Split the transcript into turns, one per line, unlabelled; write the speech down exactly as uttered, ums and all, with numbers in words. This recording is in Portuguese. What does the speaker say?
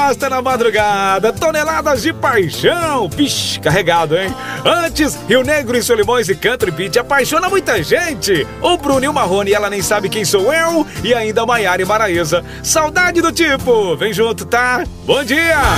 gosta na madrugada. Toneladas de paixão. Vixe, carregado, hein? Antes, Rio Negro e Solimões e Country Beat apaixona muita gente. O Bruno e o Marrone, ela nem sabe quem sou eu. E ainda a Maiara e Maraísa. Saudade do tipo. Vem junto, tá? Bom dia!